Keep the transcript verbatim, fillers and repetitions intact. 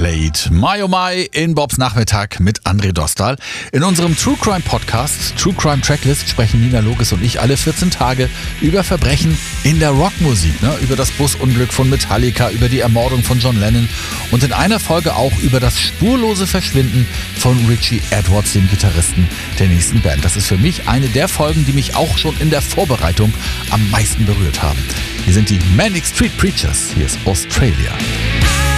Slade. Mai oh Mai in Bobs Nachmittag mit André Dostal. In unserem True Crime Podcast True Crime Tracklist sprechen Nina Loges und ich alle vierzehn Tage über Verbrechen in der Rockmusik, ne? Über das Busunglück von Metallica, über die Ermordung von John Lennon und in einer Folge auch über das spurlose Verschwinden von Richie Edwards, dem Gitarristen der nächsten Band. Das ist für mich eine der Folgen, die mich auch schon in der Vorbereitung am meisten berührt haben. Hier sind die Manic Street Preachers. Hier ist Australia.